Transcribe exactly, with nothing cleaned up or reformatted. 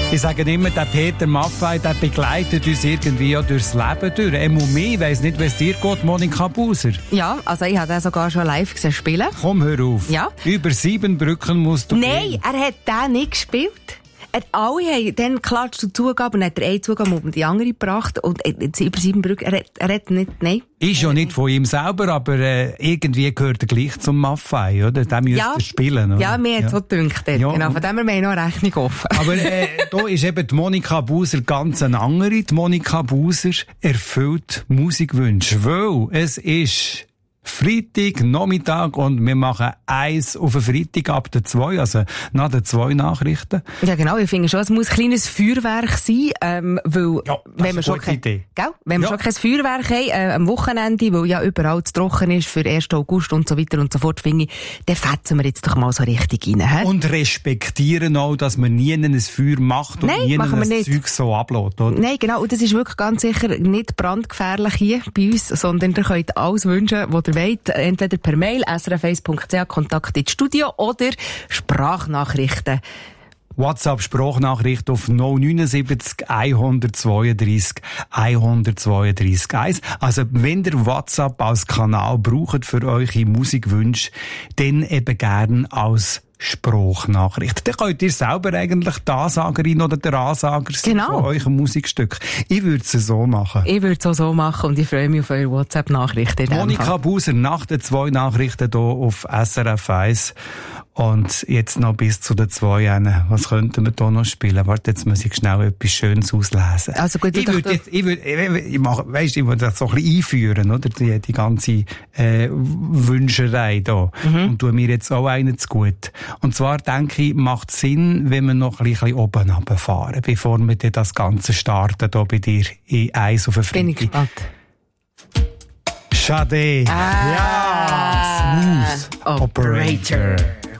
Ich sage immer, der Peter Maffay, der begleitet uns irgendwie ja durchs Leben durch. Er muss mich, ich weiss nicht, wie es dir geht, Monika Buser. Ja, also ich habe den sogar schon live gesehen spielen. Komm, hör auf. Ja. Über sieben Brücken musst du Nein, gehen. er hat den nicht gespielt. Er, alle haben dann klatscht und Zugabe und hat er eine Zugabe und die andere gebracht. Und jetzt über sieben Brücken, er hat, er hat nicht, nein. Ist ja nicht von ihm selber, aber äh, irgendwie gehört er gleich zum Maffay, oder? Der müsste Ja. er spielen, oder? Ja, mir hat es ja. so gedacht. Ja. Genau, von dem her haben wir noch eine Rechnung offen. Aber äh, da ist eben die Monika Buser ganz eine andere. Die Monika Buser erfüllt Musikwünsche, weil es ist Freitag, Nachmittag und wir machen eins auf den Freitag ab der zwei, also nach den zwei Nachrichten. Ja, genau. Ich finde schon, es muss ein kleines Feuerwerk sein, ähm, weil, Ja, das wenn wir ist schon eine gute kein, Idee. gell? Wenn wir Ja. schon kein Feuerwerk haben, äh, am Wochenende, weil ja überall zu trocken ist für ersten August und so weiter und so fort, finde ich, dann fetzen wir jetzt doch mal so richtig rein, hä? Und respektieren auch, dass man nie ein Feuer macht und Nein, nie machen wir ein nicht. Zeug so ablässt, oder? Nein, genau. Und das ist wirklich ganz sicher nicht brandgefährlich hier bei uns, sondern ihr könnt alles wünschen, was ihr wollt. Entweder per Mail, s r f eins punkt c h, Kontakt ins Studio oder Sprachnachrichten. WhatsApp-Sprachnachricht auf null neun sieben eins zwei drei eins zwei drei eins. Also, wenn ihr WhatsApp als Kanal braucht für eure Musikwünsche, dann eben gern als Sprachnachricht. Dann könnt ihr selber eigentlich die Ansagerin oder der Ansager sein Genau. von eurem Musikstück. Ich würde es so machen. Ich würde es auch so machen und ich freue mich auf eure WhatsApp-Nachrichten. in dem Monika Fall. Buser nach den zwei Nachrichten hier auf S R F eins. Und jetzt noch bis zu den zwei. Was könnten wir da noch spielen? Warte, jetzt muss ich schnell etwas Schönes auslesen. Also gut, ich doch, würde doch. jetzt, ich würde, ich, ich mache, weißt, ich würde das so ein bisschen einführen, oder? Die, die ganze, äh, Wünscherei da. Mhm. Und tue mir jetzt auch einen zu gut. Und zwar denke ich, macht Sinn, wenn wir noch ein bisschen oben runterfahren, bevor wir dann das Ganze starten, hier bei dir in eins auf den Bin ich Freitag. gespannt. Schade. Ah, Ja, Smooth Operator. Operator.